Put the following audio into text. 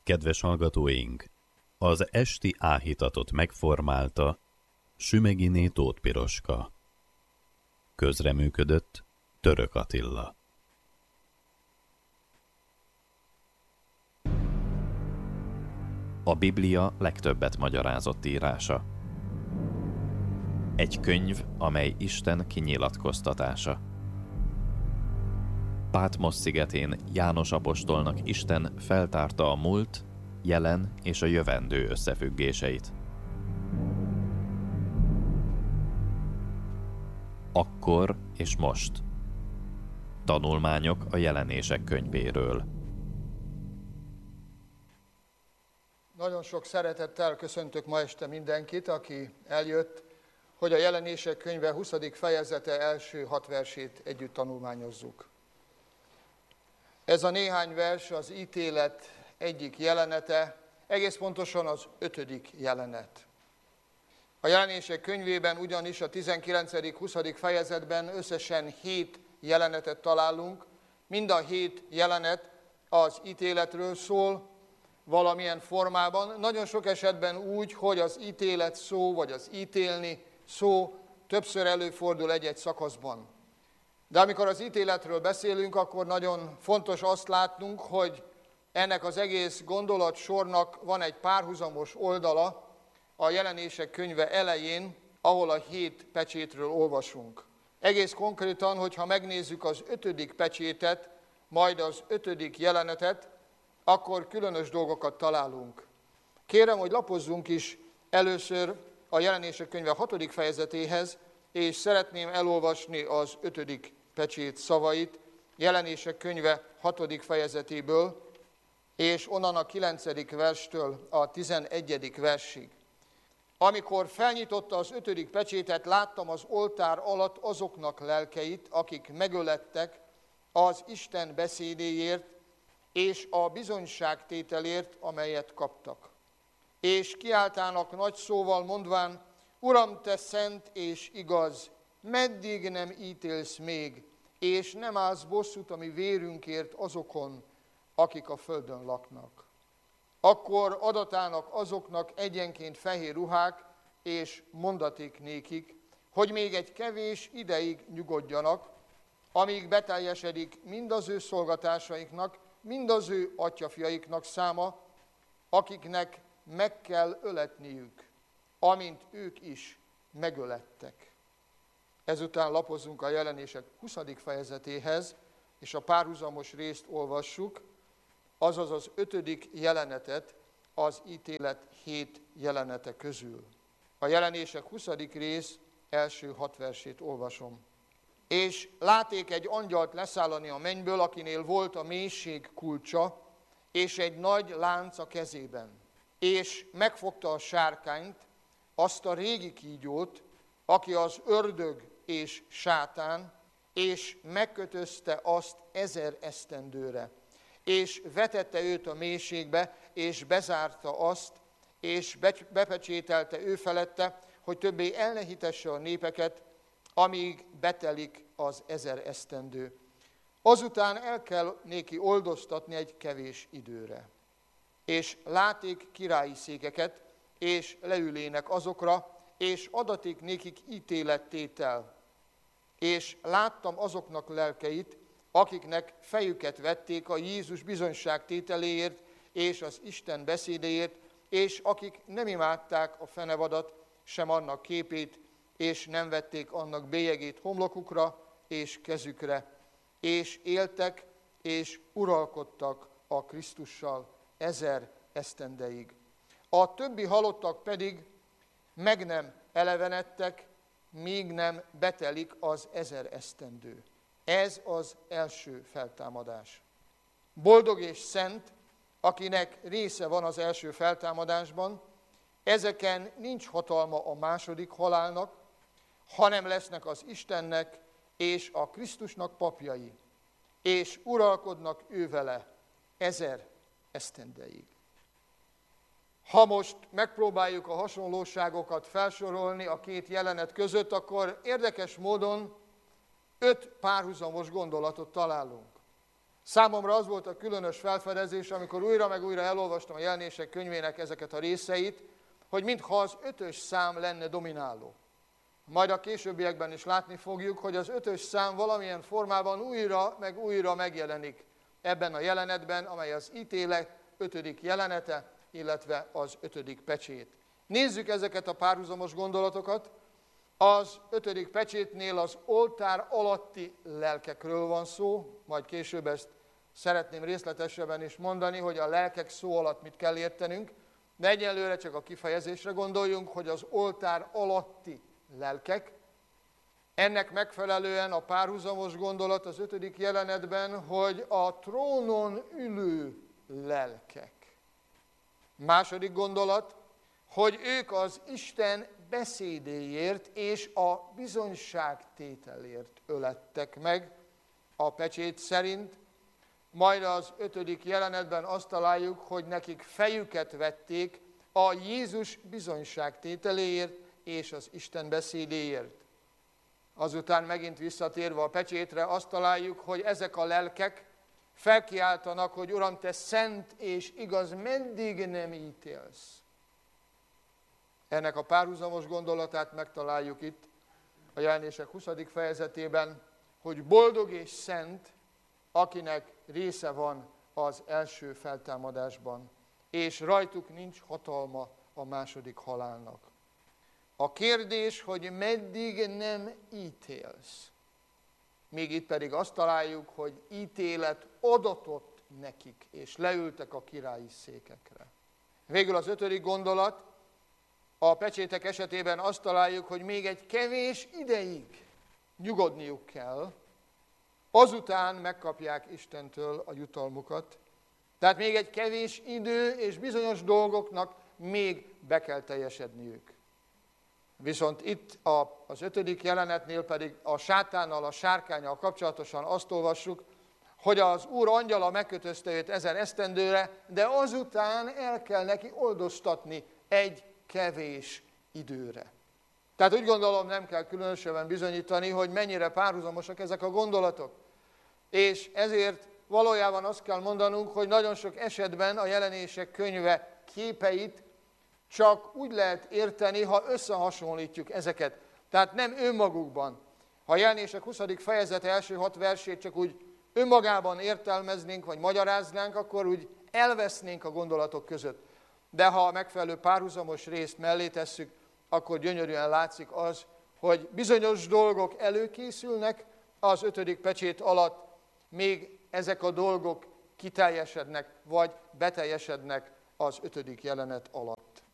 Kedves hallgatóink, az esti áhítatot megformálta Sümeghiné Tóth Piroska. Közreműködött Török Attila. A Biblia legtöbbet magyarázott írása. Egy könyv, amely Isten kinyilatkoztatása. Pátmos szigetén János apostolnak Isten feltárta a múlt, jelen és a jövendő összefüggéseit. Akkor és most. Tanulmányok a Jelenések könyvéről. Nagyon sok szeretettel köszöntök ma este mindenkit, aki eljött, hogy a Jelenések könyve 20. fejezete első 6 versét együtt tanulmányozzuk. Ez a néhány vers az ítélet egyik jelenete, egész pontosan az 5. jelenet. A Jelenések könyvében ugyanis a 19.-20. fejezetben összesen 7 jelenetet találunk. Mind a 7 jelenet az ítéletről szól valamilyen formában. Nagyon sok esetben úgy, hogy az ítélet szó, vagy az ítélni szó többször előfordul egy-egy szakaszban. De amikor az ítéletről beszélünk, akkor nagyon fontos azt látnunk, hogy ennek az egész gondolatsornak van egy párhuzamos oldala a Jelenések könyve elején, ahol a 7 pecsétről olvasunk. Egész konkrétan, hogyha megnézzük az 5. pecsétet, majd az 5. jelenetet, akkor különös dolgokat találunk. Kérem, hogy lapozzunk is először a Jelenések könyve 6. fejezetéhez, és szeretném elolvasni az 5. pecsét szavait, Jelenések könyve 6. fejezetéből, és onnan a 9. verstől a 11. versig. Amikor felnyitotta az 5. pecsétet, láttam az oltár alatt azoknak lelkeit, akik megölettek az Isten beszédéért és a bizonyságtételért, amelyet kaptak. És kiáltának nagy szóval mondván: Uram, te szent és igaz, meddig nem ítélsz még, és nem állsz bosszút a mi vérünkért azokon, akik a földön laknak. Akkor adatának azoknak egyenként fehér ruhák, és mondaték nékik, hogy még egy kevés ideig nyugodjanak, amíg beteljesedik mind az ő szolgatásaiknak, mind az ő atyafiaiknak száma, akiknek meg kell öletniük, amint ők is megölettek. Ezután lapozunk a Jelenések 20. fejezetéhez, és a párhuzamos részt olvassuk, azaz az 5. jelenetet az ítélet 7 jelenete közül. A Jelenések 20. rész első 6 versét olvasom. És láték egy angyalt leszállani a mennyből, akinél volt a mélység kulcsa, és egy nagy lánc a kezében. És megfogta a sárkányt, azt a régi kígyót, aki az ördög és sátán, és megkötözte azt 1000 esztendőre. És vetette őt a mélységbe, és bezárta azt, és bepecsételte ő felette, hogy többé el ne hitesse a népeket, amíg betelik az 1000 esztendő. Azután el kell néki oldoztatni egy kevés időre. És láték királyi székeket, és leülének azokra, és adaték nékik ítélettétel. És láttam azoknak lelkeit, akiknek fejüket vették a Jézus bizonyságtételéért és az Isten beszédéért, és akik nem imádták a fenevadat, sem annak képét, és nem vették annak bélyegét homlokukra és kezükre, és éltek, és uralkodtak a Krisztussal 1000 esztendeig. A többi halottak pedig meg nem elevenedtek, míg nem betelik az 1000 esztendő. Ez az első feltámadás. Boldog és szent, akinek része van az első feltámadásban, ezeken nincs hatalma a második halálnak, hanem lesznek az Istennek és a Krisztusnak papjai, és uralkodnak ő vele 1000 esztendeig. Ha most megpróbáljuk a hasonlóságokat felsorolni a 2 jelenet között, akkor érdekes módon 5 párhuzamos gondolatot találunk. Számomra az volt a különös felfedezés, amikor újra meg újra elolvastam a Jelenések könyvének ezeket a részeit, hogy mintha az 5-ös szám lenne domináló. Majd a későbbiekben is látni fogjuk, hogy az 5-ös szám valamilyen formában újra meg újra megjelenik ebben a jelenetben, amely az ítélet 5. jelenete, illetve az 5. pecsét. Nézzük ezeket a párhuzamos gondolatokat. Az 5. pecsétnél az oltár alatti lelkekről van szó, majd később ezt szeretném részletesebben is mondani, hogy a lelkek szó alatt mit kell értenünk, de egyelőre csak a kifejezésre gondoljunk, hogy az oltár alatti lelkek. Ennek megfelelően a párhuzamos gondolat az 5. jelenetben, hogy a trónon ülő lelkek. Második gondolat, hogy ők az Isten beszédéért és a bizonyságtételért ölettek meg a pecsét szerint. Majd az 5. jelenetben azt találjuk, hogy nekik fejüket vették a Jézus bizonyságtételéért és az Isten beszédéért. Azután megint visszatérve a pecsétre azt találjuk, hogy ezek a lelkek felkiáltanak, hogy Uram, te szent és igaz, meddig nem ítélsz. Ennek a párhuzamos gondolatát megtaláljuk itt a Jelenések 20. fejezetében, hogy boldog és szent, akinek része van az első feltámadásban, és rajtuk nincs hatalma a második halálnak. A kérdés, hogy meddig nem ítélsz. Még itt pedig azt találjuk, hogy ítélet adatott nekik, és leültek a királyi székekre. Végül az 5. gondolat, a pecsétek esetében azt találjuk, hogy még egy kevés ideig nyugodniuk kell, azután megkapják Istentől a jutalmukat. Tehát még egy kevés idő és bizonyos dolgoknak még be kell teljesedniük. Viszont itt az 5. jelenetnél pedig a sátánnal, a sárkánnyal kapcsolatosan azt olvassuk, hogy az Úr angyala megkötözte őt 1000 esztendőre, de azután el kell neki oldoztatni egy kevés időre. Tehát úgy gondolom, nem kell különösebben bizonyítani, hogy mennyire párhuzamosak ezek a gondolatok. És ezért valójában azt kell mondanunk, hogy nagyon sok esetben a Jelenések könyve képeit csak úgy lehet érteni, ha összehasonlítjuk ezeket. Tehát nem önmagukban. Ha a Jelenések 20. fejezete első 6 versét csak úgy önmagában értelmeznénk, vagy magyaráznánk, akkor úgy elvesznénk a gondolatok között. De ha a megfelelő párhuzamos részt mellé tesszük, akkor gyönyörűen látszik az, hogy bizonyos dolgok előkészülnek az 5. pecsét alatt, még ezek a dolgok kiteljesednek, vagy beteljesednek az 5. jelenet alatt.